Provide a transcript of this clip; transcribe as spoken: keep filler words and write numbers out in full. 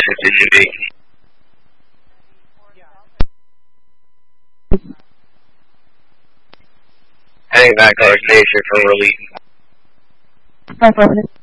decision making. Heading back to our station for relief. Affirmative.